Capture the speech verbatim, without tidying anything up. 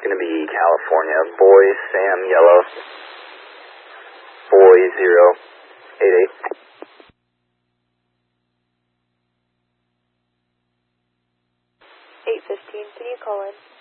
going to be California. Boy, Sam, yellow. Boy, zero, eight eight. eight fifteen, can you call in?